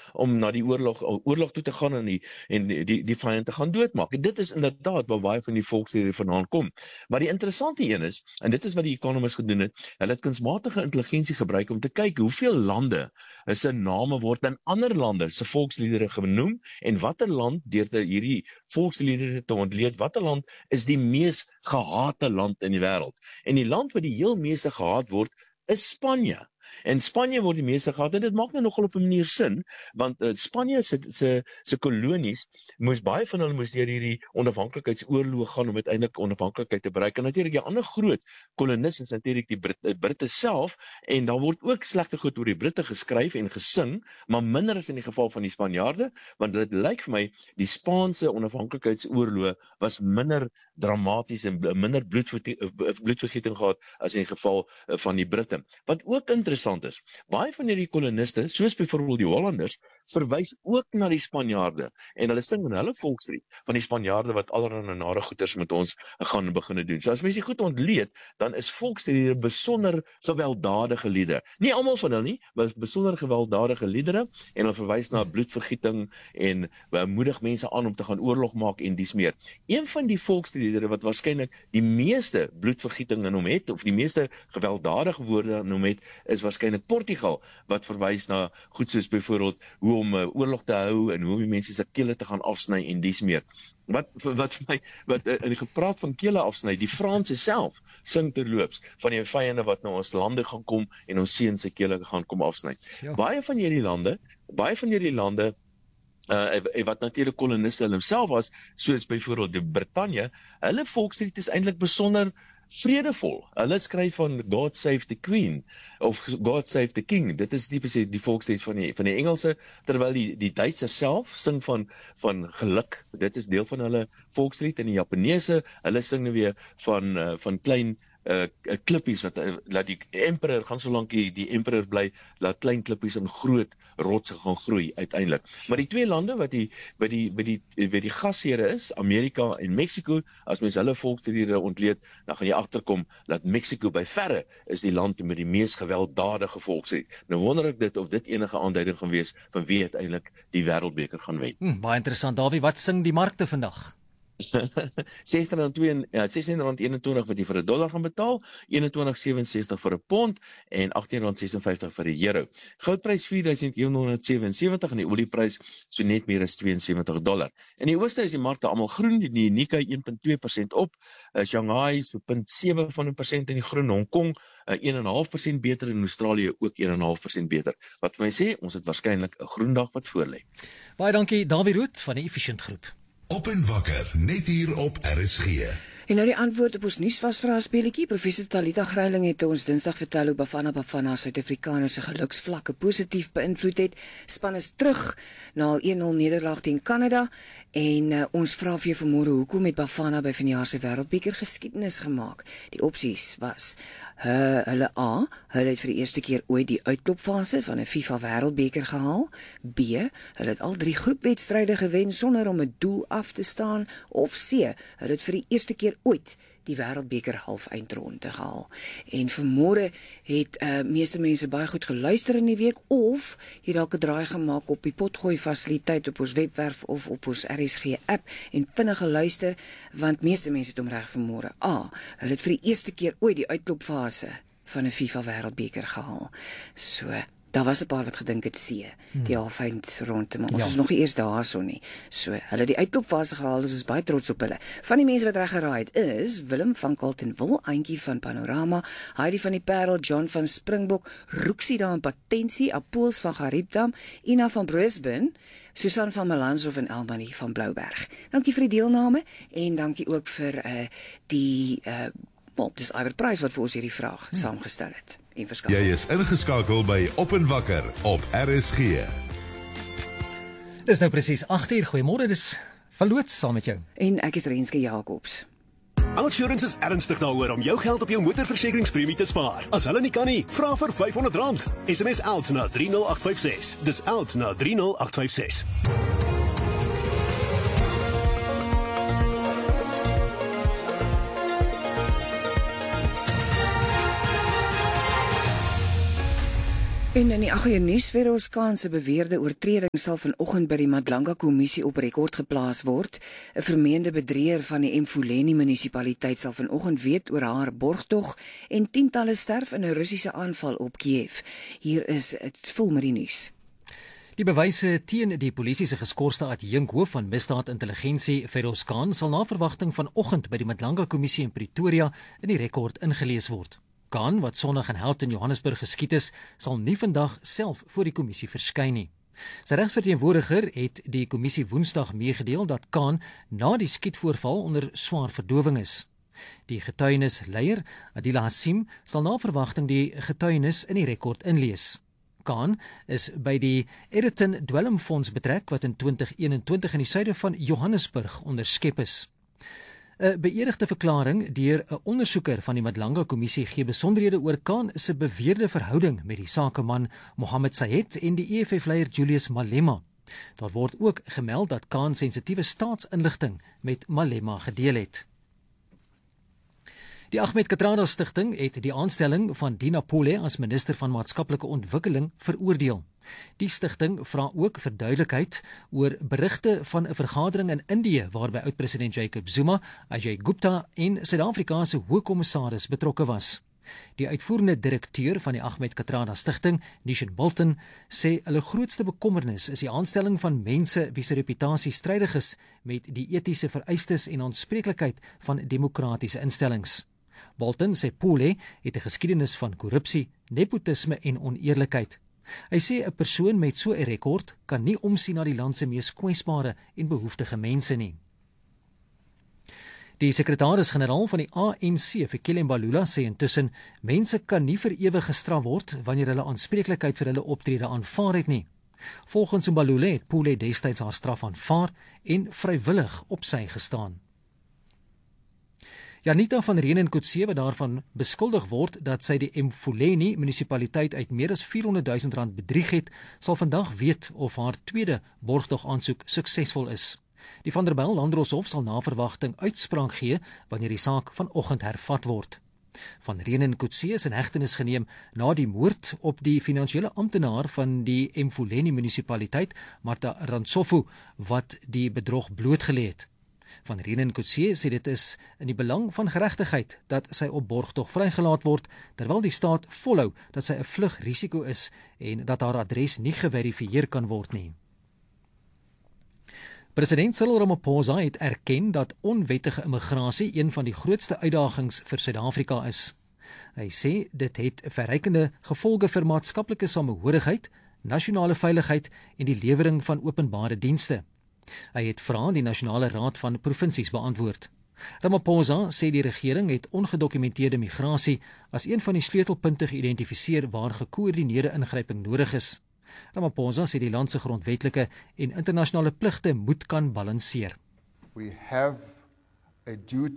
om na die oorlog toe te gaan en die vyand te gaan doodmaak. En dit is inderdaad waar baie van die volksliedere vandaan kom. Maar die interessante een is, en dit is wat die Economist gedoen het, hulle het kunsmatige intelligensie gebruik om te kyk hoeveel lande se name word in ander lande se volksliedere genoem en watter land deur hierdie volksliedere te ontleed, watter land is die mees gehate land in die wêreld. En die land wat die heel meeste gehaat word, is Spanje. En Spanje word die meeste gehad, en dit maak nou nogal op 'n manier sin, want Spanje se kolonies, baie van hulle moes deur hierdie onafhanklikheidsoorlog gaan om uiteindelik onafhanklikheid te bereik. En natuurlik die ander groot kolonis is natuurlik die Britte self, en daar word ook slegte goed oor die Britte geskryf en gesing, maar minder as in die geval van die Spanjaarde, want dit lyk vir my, die Spaanse onafhanklikheidsoorlog was minder dramaties en minder bloedvergieting gehad as in die geval van die Britte. Wat ook interessant is, baie van hierdie koloniste, soos byvoorbeeld die Hollanders, verwys ook na die Spanjaarde, en hulle sing in hulle volkslied van die Spanjaarde wat allerhande nare goeters met ons gaan begin doen. So as mens die goed ontleed, dan is volksliedere besonder gewelddadige liedere. Nie almal van hulle nie, maar besonder gewelddadige liedere, en hulle verwys na bloedvergieting en moedig mense aan om te gaan oorlog maak en dies meer. Een van die volksliedere wat waarskynlik die meeste bloedvergieting in hom het, of die meeste gewelddadige woorde in hom het, is waarskynlik Portugal, wat verwys na goed soos byvoorbeeld hoe om oorlog te hou en hoe om die mense se kele te gaan afsny en dies meer. Wat in die gepraat van kele afsny, die Franse self sing terloops van die vyande wat na ons lande gaan kom en ons seuns se kele gaan kom afsny. Ja. Baie van hierdie lande wat natuurlik koloniste hulle self was, soos byvoorbeeld die Brittanje, hulle volkslied is eintlik besonder vredevol. Hulle skryf van God Save the Queen of God Save the King. Dit is tipies die volkslied van die Engelse, terwyl die Duitse self sing van geluk. Dit is deel van hulle volkslied, en die Japaneese, hulle sing nou weer van klein klippies, laat die emperor, gaan so lank die emperor bly, laat klein klippies in groot rotse gaan groei uiteindelik. Maar die twee lande wat die gasheere is, Amerika en Mexico, as mens hulle volksliedere ontleed, dan gaan jy agterkom dat Mexico by verre is die land met die mees gewelddadige volkslied. Nou wonder ek of dit enige aanduiding gaan wees van wie uiteindelik die wêreldbeker gaan wen. Baie interessant, Davie, wat sing die markte vandag? R16.21 wat jy vir 'n dollar gaan betaal, R21.67 vir 'n pond en R18.56 vir 'n euro. Goudprys $4,177 en die olieprys so net meer as $72. In die ooste is die markte almal groen, die Nikkei 1.2% op, Shanghai so 0.7% in die groen, Hong Kong 1.5% beter en Australië ook 1.5% beter. Wat vir my sê, ons het waarskynlik 'n groen dag wat voorlê. Baie dankie, Davie Rood van die Efficient Groep. Op en wakker, net hier op RSG. En nou die antwoord op ons nuusvasvraag speletjie. Professor Talita Greiling het ons Dinsdag vertel hoe Bafana Suid-Afrikaners se geluksvlakke positief beïnvloed het. Span is terug na 'n 1-0 nederlaag teen Kanada en ons vra vir jou vanmôre, hoekom het Bafana by vanjaar se Wêreldbeker geskiedenis gemaak? Die opsies was hulle het vir die eerste keer ooit die uitklopfase van 'n FIFA Wêreldbeker gehaal. B, hulle het al 3 groepwedstryde gewen sonder om 'n doel af te staan. Of C, hulle het vir die eerste keer ooit die Wêreldbeker halfeindronde gehaal. En vanmôre het meeste mense baie goed geluister in die week, of hier dalk 'n draai gemaak op die potgooi fasiliteit op ons webwerf of op ons RSG app en vinnig geluister, want meeste mense het hom reg vanmôre. Hulle het vir die eerste keer ooit die uitklopfase van 'n FIFA Wêreldbeker gehaal. So, daar was 'n paar wat gedink het C, die halfeindronde, maar ons is nog nie eers daarso nie. So, hulle die uitklopfase gehaal, ons is baie trots op hulle. Van die mense wat reg geraai het is Willem van Kaltenwil, Aantjie van Panorama, Heidi van die Parel, John van Springbok, Roeksie daar in Patensie, Apools van Gariepdam, Ina van Brisbane, Susan van Melanzo en Elmanie van Blouberg. Dankie vir die deelname en dankie ook vir dis Iwer Price wat vir ons hierdie vraag saamgestel het. Jy is ingeskakel by Op en Wakker op RSG. Dis nou presies 8:00. Goeiemôre, dis verloots saam met jou. En ek is Renske Jacobs. Outsurance is ernstig daaroor om jou geld op jou motorversekeringspremie te spaar. As hulle nie kan nie, vra vir R500. SMS OUT na 30856. Dis OUT na 30856. En in die 8 uur nuus, Feroz Khan se beweerde oortreding sal vanoggend by die Madlanga kommissie op rekord geplaas word. 'n Vermeende bedrieër van die Emfuleni munisipaliteit sal vanoggend weet oor haar borgtog en tientalle sterf in 'n Russiese aanval op Kiev. Hier is dit vol met die nuus. Die bewyse teen die polisie se geskorste adjunkhoof van misdaadintelligensie, Feroz Khan, sal na verwagting vanoggend by die Madlanga kommissie in Pretoria in die rekord ingelees word. Khan, wat Sondag in Houghton, Johannesburg geskiet is, sal nie vandag self voor die kommissie verskyn nie. Sy regsverteenwoordiger het die kommissie Woensdag meegedeel dat Khan na die skietvoorval onder swaar verdowing is. Die getuienisleier, Adila Hassim, sal na verwagting die getuienis in die rekord inlees. Khan is by die Egerton Dwelmfonds betrek wat in 2021 in die suide van Johannesburg onderskep is. 'n Beëdigde verklaring deur 'n ondersoeker van die Madlanga kommissie gee besonderhede oor Khan se beweerde verhouding met die sakeman Mohammed Sayed en die EFF-leier Julius Malema. Daar word ook gemeld dat Khan sensitiewe staatsinligting met Malema gedeel het. Die Ahmed Kathrada Stichting het die aanstelling van Dina Pole as minister van maatskaplike ontwikkeling veroordeel. Die stigting vra ook verduidelikheid oor berigte van 'n vergadering in Indië waarby oud-president Jacob Zuma, Ajay Gupta en Suid-Afrika se hoogkommissaris betrokke was. Die uitvoerende direkteur van die Ahmed Kathrada Stichting, Nishan Bolton, sê hulle grootste bekommernis is die aanstelling van mense wie se reputasie strydig is met die etiese vereistes en aanspreeklikheid van demokratiese instellings. Bolton sê Pole het 'n geskiedenis van korrupsie, nepotisme en oneerlikheid. Hy sê 'n persoon met so 'n rekord kan nie omsien na die land se mees kwesbare en behoeftige mense nie. Die sekretaris-generaal van die ANC, Fikile Mbalula, sê intussen mense kan nie vir ewig gestraf word wanneer hulle aanspreeklikheid vir hulle optrede aanvaar het nie. Volgens Mbalula het Pole destyds haar straf aanvaar en vrywillig op sy gestaan. Janita van Renen Kotse, wat daarvan beskuldig word dat sy die Emfuleni munisipaliteit uit meer as R400,000 bedrieg het, sal vandag weet of haar tweede borgtogaansoek suksesvol is. Die Vanderbijl Landdroshof sal na verwagting uitspraak gee wanneer die saak vanoggend hervat word. Van Renen Kotse is in hegtenis geneem na die moord op die finansiële amptenaar van die Emfuleni munisipaliteit, Martha Rantsofu, wat die bedrog blootgelê het. Van Renen Kotse sê dit is in die belang van geregtigheid dat sy op borgtog vrygelaat word, terwyl die staat volhou dat sy 'n vlugrisiko is en dat haar adres nie geverifieer kan word nie. President Cyril Ramaphosa het erken dat onwettige immigrasie een van die grootste uitdagings vir Suid-Afrika is. Hy sê dit het verrykende gevolge vir maatskaplike samehorigheid, nasionale veiligheid en die lewering van openbare dienste. Hy het vrae die Nasionale Raad van Provinsies beantwoord. Ramaphosa sê die regering het ongedokumenteerde migrasie as een van die sleutelpunte geïdentifiseer waar gekoördineerde ingryping nodig is. Ramaphosa sê die land se grondwetlike en internasionale pligte moet kan balanseer. We have a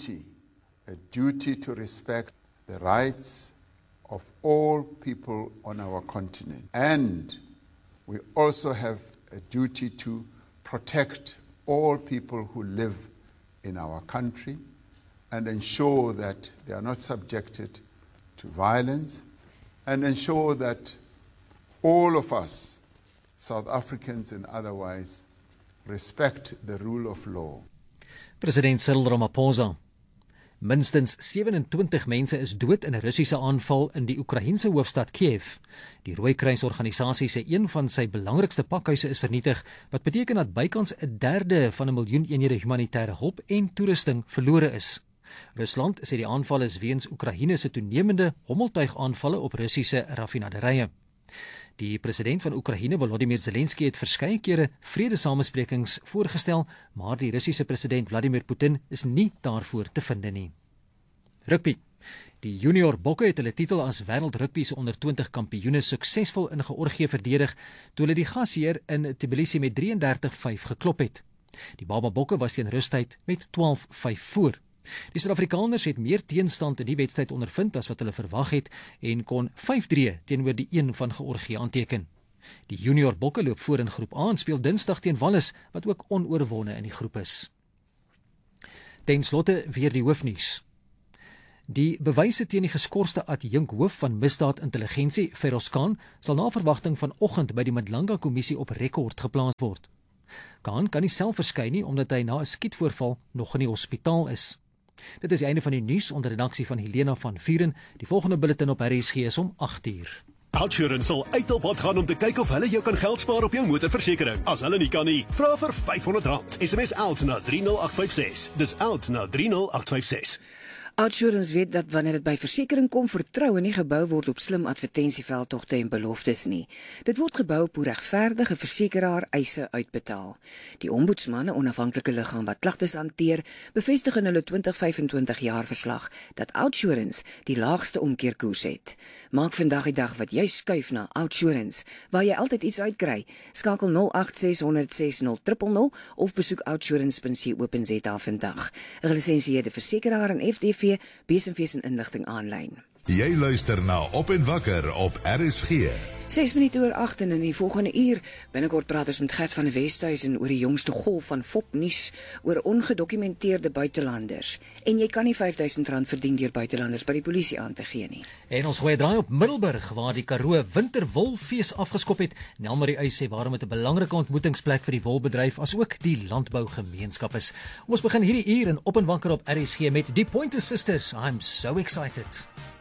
duty to respect the rights of all people on our continent. And we also have a duty to protect all people who live in our country and ensure that they are not subjected to violence and ensure that all of us, South Africans and otherwise, respect the rule of law. President Cyril Ramaphosa. Minstens 27 mense is dood in 'n Russiese aanval in die Oekraïense hoofstad Kiev. Die Rooikruisorganisasie sê een van sy belangrikste pakhuise is vernietig, wat beteken dat bykans 1/3 van 'n miljoen eenhede humanitêre hulp en toerusting verlore is. Rusland sê die aanval is weens Oekraïne se toenemende hommeltuigaanvalle op Russiese raffinaderye. Die president van Oekraïne, Volodymyr Zelensky, het verskeie kere vredesamesprekings voorgestel, maar die Russiese president Vladimir Putin is nie daarvoor te vind nie. Rugby. Die junior bokke het hulle titel as wêreldrugby se onder 20 kampioene suksesvol in Georgië verdedig, toe hulle die gasheer in Tbilisi met 33-5 geklop het. Die Baba bokke was teen rustyd met 12-5 voor. Die Suid-Afrikaners het meer teenstand in die wedstryd ondervind as wat hulle verwag het en kon 5-3 teenoor die een van Georgië aanteken. Die junior bokke loop voor in groep A en speel Dinsdag teen Wallis, wat ook onoorwonne in die groep is. Ten slotte weer die hoofnuus. Die bewyse teen die geskorste adjunkhoof van misdaadintelligensie, Feroz Khan, sal na verwagting vanoggend by die Madlanga kommissie op rekord geplaas word. Khan kan nie self verskyn nie omdat hy na 'n skietvoorval nog in die hospitaal is. Dit is die einde van die nuus onder redaksie van Helena van Vuren. Die volgende bulletin op RSG is om 8:00. OUTsurance sal uit op pad gaan om te kyk of hulle jou kan geld spaar op jou motorversekering. As hulle nie kan nie, vra vir R500. SMS OUT na 30856. Dis OUT na 30856. OUTsurance weet dat wanneer dit by versekering kom, vertroue nie gebou word op slim advertensieveldtogte en beloftes nie. Dit word gebou op hoe regverdige versekeraar eise uitbetaal. Die ombudsman, 'n onafhanklike liggaam wat klagtes hanteer, bevestig in hulle 2025 jaar verslag dat OUTsurance die laagste omkeerkoers het. Maak vandag die dag wat jy skuif na OUTsurance, waar jy altyd iets uitkry. Skakel 0860060000 of besoek outsurance.co.za vandag. 'n Gelisensieerde versekeraar en FDV BSMV se inligting aanlyn. Jy luister na Op en Wakker op RSG. 6 minute oor 8 en in die volgende uur binnekort praat ons met Gert van der Westhuizen oor die jongste golf van fopnuus oor ongedokumenteerde buitelanders. En jy kan nie R5000 verdien deur buitelanders by die polisie aan te gee nie. En ons gooi draai op Middelburg waar die Karoo Winterwolfees afgeskop het. Nelmarie Uys sê waarom dit 'n belangrike ontmoetingsplek vir die wolbedryf as ook die landbougemeenskap is. Ons begin hierdie uur in Op en Wakker op RSG met die Pointer Sisters. I'm so excited.